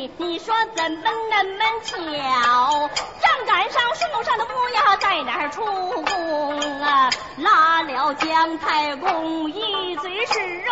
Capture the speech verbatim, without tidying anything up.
你，你说怎么那么巧？正赶上树上的乌鸦在哪儿出宫啊？拉了姜太公一嘴是肉